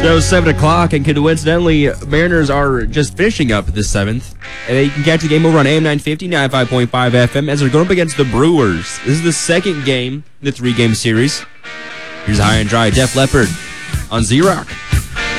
So 7 o'clock, and coincidentally, Mariners are just finishing up the 7th. And you can catch the game over on AM 950, 95.5 FM, as they're going up against the Brewers. This is the second game in the 3-game series. Here's High and Dry, Def Leppard on Z-Rock.